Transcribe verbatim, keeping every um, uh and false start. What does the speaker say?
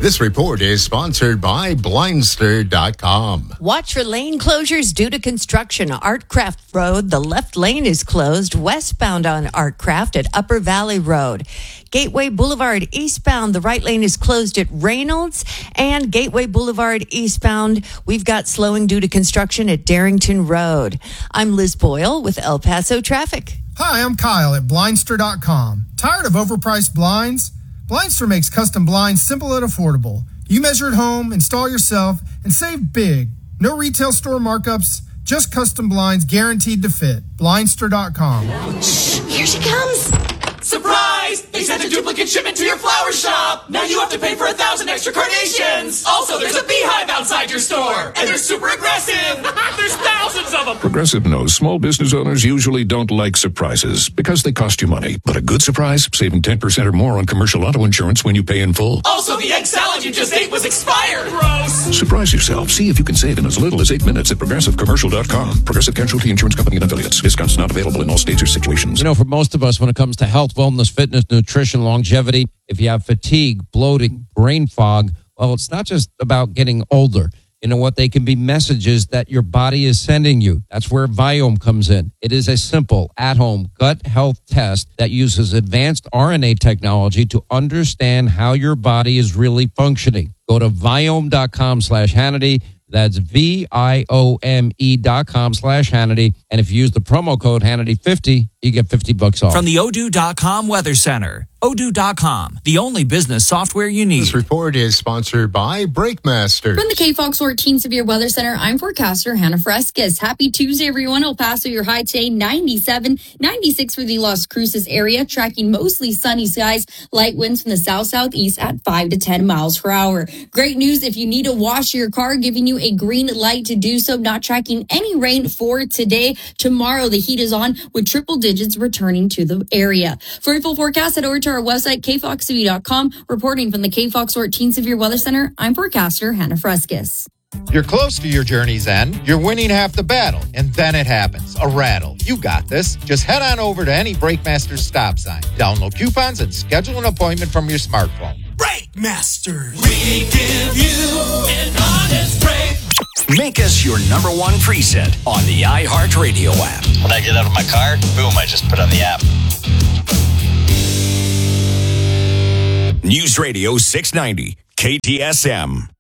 This report is sponsored by Blindster dot com. Watch for lane closures due to construction. Artcraft Road, the left lane is closed. Westbound on Artcraft at Upper Valley Road. Gateway Boulevard eastbound, the right lane is closed at Reynolds. And Gateway Boulevard eastbound, we've got slowing due to construction at Darrington Road. I'm Liz Boyle with El Paso Traffic. Hi, I'm Kyle at Blindster dot com. Tired of overpriced blinds? Blindster makes custom blinds simple and affordable. You measure at home, install yourself, and save big. No retail store markups, just custom blinds guaranteed to fit. Blindster dot com. Shh, here she comes. Surprise! They sent a duplicate shipment to your flower shop! Now you have to pay for a thousand extra carnations! Also, there's a beehive outside your store! And they're super aggressive! There's thousands of them! Progressive knows small business owners usually don't like surprises because they cost you money. But a good surprise? Saving ten percent or more on commercial auto insurance when you pay in full. Also, the egg salad you just ate was expired! Gross! Surprise yourself. See if you can save in as little as eight minutes at Progressive Commercial dot com. Progressive Casualty Insurance Company and Affiliates. Discounts not available in all states or situations. You know, for most of us, when it comes to health, wellness, fitness, nutrition, longevity, if you have fatigue, bloating, brain fog, well, it's not just about getting older. You know what? They can be messages that your body is sending you. That's where Viome comes in. It is a simple, at-home gut health test that uses advanced R N A technology to understand how your body is really functioning. Go to Viome dot com slash Hannity. That's V I O M E dot com slash Hannity. And if you use the promo code Hannity fifty, you get fifty bucks off. From the Odoo dot com Weather Center. Odoo dot com, the only business software you need. This report is sponsored by Breakmaster. From the K Fox fourteen Severe Weather Center, I'm forecaster Hannah Frescas. Happy Tuesday, everyone. El Paso, your high today, ninety-seven, ninety-six for the Las Cruces area, tracking mostly sunny skies, light winds from the south-southeast at five to ten miles per hour. Great news if you need to wash your car, giving you a green light to do so, not tracking any rain for today. Tomorrow, the heat is on with triple digits returning to the area. For a full forecast, head over to our website, K Fox T V dot com. Reporting from the K Fox fourteen Severe Weather Center, I'm forecaster Hannah Frescas. You're close to your journey's end. You're winning half the battle. And then it happens. A rattle. You got this. Just head on over to any Breakmaster stop sign. Download coupons and schedule an appointment from your smartphone. Breakmaster! We give you an honest break. Make us your number one preset on the iHeartRadio app. When I get out of my car, boom, I just put on the app. News Radio six ninety, K T S M.